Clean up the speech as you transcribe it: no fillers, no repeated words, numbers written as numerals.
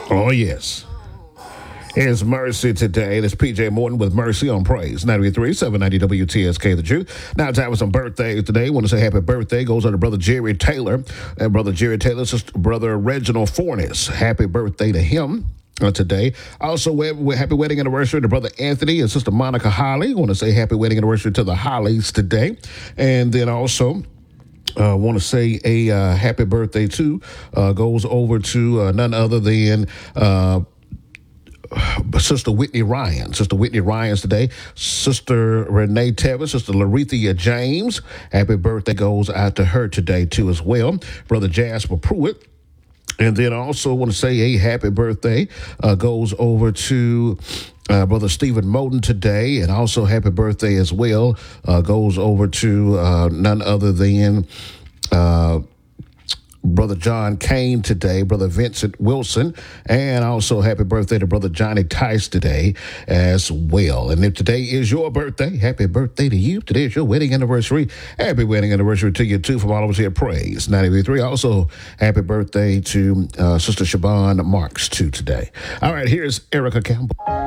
Oh, yes. It's Mercy today. It's PJ Morton with Mercy on Praise 93, 790 WTSK The Truth. Now, time for some birthdays today. Want to say happy birthday goes on to Brother Jerry Taylor. And Brother Jerry Taylor's sister, Brother Reginald Fornes. Happy birthday to him. Today. Also, happy wedding anniversary to Brother Anthony and Sister Monica Holly. Want to say happy wedding anniversary to the Hollies today. And then also, want to say a happy birthday too goes over to none other than Sister Whitney Ryan. Sister Whitney Ryan's today. Sister Renee Tevis. Sister Larethea James. Happy birthday goes out to her today too as well. Brother Jasper Pruitt. And then I also want to say a happy birthday goes over to Brother Stephen Moten today. And also happy birthday as well goes over to none other than Brother John Kane today, Brother Vincent Wilson, and also happy birthday to Brother Johnny Tice today as well. And if today is your birthday, happy birthday to you. Today is your wedding anniversary. Happy wedding anniversary to you too from all of us here at Praise 93. Also, happy birthday to Sister Siobhan Marks too today. All right, here's Erica Campbell.